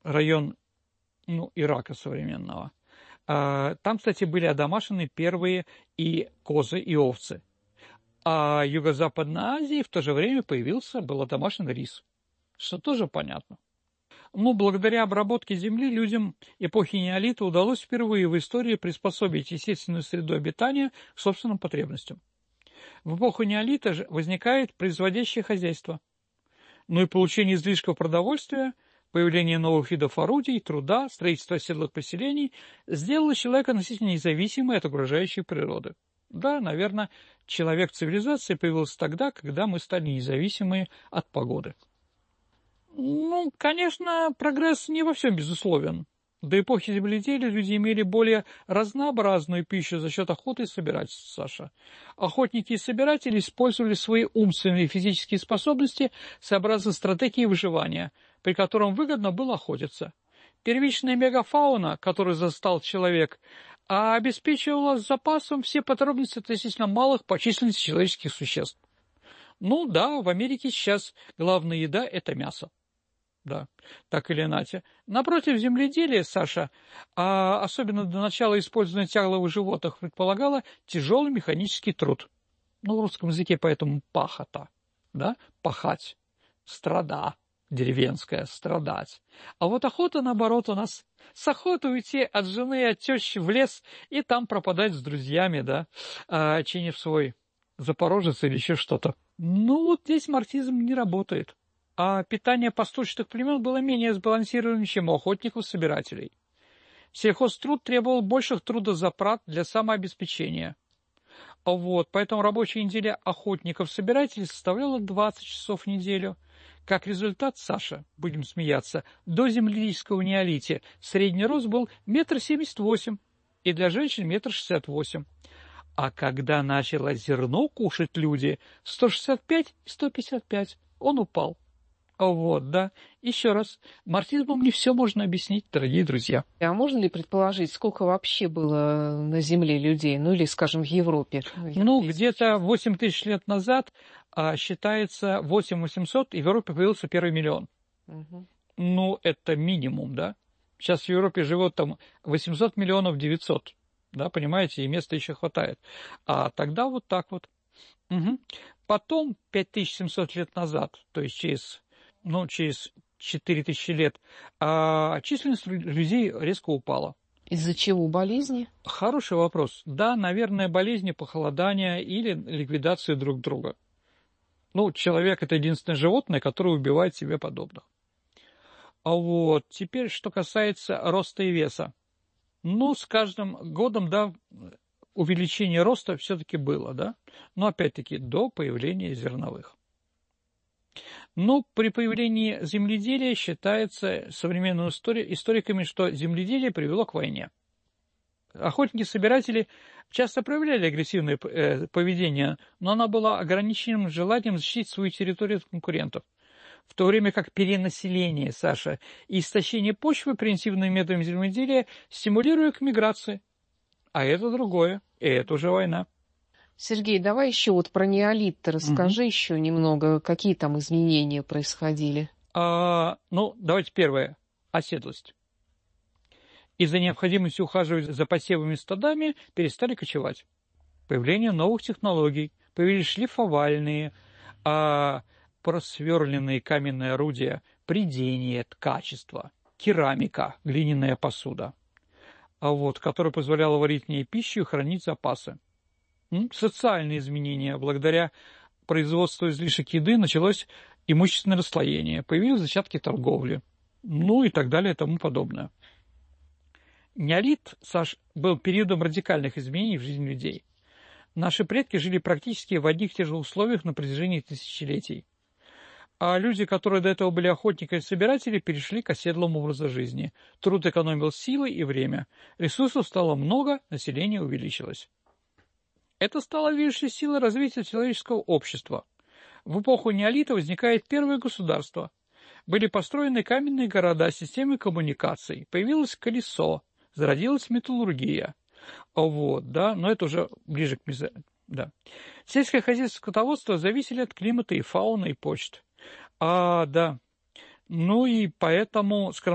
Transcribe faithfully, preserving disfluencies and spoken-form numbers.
район, ну, Ирака современного. Там, кстати, были одомашены первые и козы, и овцы. А в Юго-Западной Азии в то же время появился, был одомашен рис, что тоже понятно. Ну, благодаря обработке земли людям эпохи неолита удалось впервые в истории приспособить естественную среду обитания к собственным потребностям. В эпоху неолита же возникает производящее хозяйство. Ну и получение излишков продовольствия, появление новых видов орудий, труда, строительство оседлых поселений сделало человека относительно независимым от окружающей природы. Да, наверное, человек цивилизации появился тогда, когда мы стали независимы от погоды. Ну, конечно, прогресс не во всем безусловен. До эпохи земледелия люди имели более разнообразную пищу за счет охоты и собирательства, Саша. Охотники и собиратели использовали свои умственные и физические способности сообразно стратегии выживания, при котором выгодно было охотиться. Первичная мегафауна, которую застал человек, обеспечивала запасом все потребности относительно малых по численности человеческих существ. Ну да, в Америке сейчас главная еда – это мясо. Да, так или иначе. Напротив, земледелие, Саша, а особенно до начала использования тягловых животных, предполагало тяжелый механический труд. Ну, в русском языке поэтому пахота, да, пахать, страда, деревенская, страдать. А вот охота, наоборот, у нас с охоты уйти от жены и от тещи в лес и там пропадать с друзьями, да, а, чинив свой запорожец или еще что-то. Ну, вот здесь марксизм не работает. А питание пастушных племен было менее сбалансированным, чем у охотников-собирателей. Сельхозтруд требовал больших трудозатрат для самообеспечения. Вот, поэтому рабочая неделя охотников-собирателей составляла двадцать часов в неделю. Как результат, Саша, будем смеяться, до земледельческого неолита средний рост был метр семьдесят восемь, и для женщин метр шестьдесят восемь. А когда начало зерно кушать люди, сто шестьдесят пять и сто пятьдесят пять, он упал. Вот, да. Еще раз, марксизмом не все можно объяснить, дорогие друзья. А можно ли предположить, сколько вообще было на Земле людей, ну или, скажем, в Европе? Ну, где-то восемь тысяч лет назад а, считается восемь тысяч восемьсот, и в Европе появился первый миллион. Угу. Ну, это минимум, да. Сейчас в Европе живет там восемьсот миллионов девятьсот, да, понимаете, и места еще хватает. А тогда вот так вот. Угу. Потом, пять тысяч семьсот лет назад, то есть через... ну, через четыре тысячи лет, а численность людей резко упала. Из-за чего? Болезни? Хороший вопрос. Да, наверное, болезни, похолодания или ликвидации друг друга. Ну, человек – это единственное животное, которое убивает себе подобных. А вот теперь, что касается роста и веса. Ну, с каждым годом, да, увеличение роста все-таки было, да, но опять-таки до появления зерновых. Но при появлении земледелия считается современными историками, что земледелие привело к войне. Охотники-собиратели часто проявляли агрессивное поведение, но оно было ограниченным желанием защитить свою территорию от конкурентов. В то время как перенаселение, Саша, и истощение почвы примитивными методами земледелия стимулируют к миграции. А это другое, и это уже война. Сергей, давай еще вот про неолит расскажи угу. еще немного, какие там изменения происходили. А, ну, давайте первое. Оседлость. Из-за необходимости ухаживать за посевами стадами перестали кочевать. Появление новых технологий, появились шлифовальные, а, просверленные каменные орудия, прядение, ткачество, керамика, глиняная посуда, а вот, которая позволяла варить в ней пищу и хранить запасы. Социальные изменения. Благодаря производству излишек еды началось имущественное расслоение, появились зачатки торговли, ну и так далее и тому подобное. Неолит, Саш, был периодом радикальных изменений в жизни людей. Наши предки жили практически в одних и тех же условиях на протяжении тысячелетий. А люди, которые до этого были охотниками и собиратели, перешли к оседлому образу жизни. Труд экономил силы и время. Ресурсов стало много, население увеличилось. Это стало движущей силой развития человеческого общества. В эпоху неолита возникает первое государство. Были построены каменные города, системы коммуникаций, появилось колесо, зародилась металлургия. Вот, да, но это уже ближе к мезо... да. Сельское хозяйство и скотоводство зависели от климата и фауны, и почт. А, да. Ну и поэтому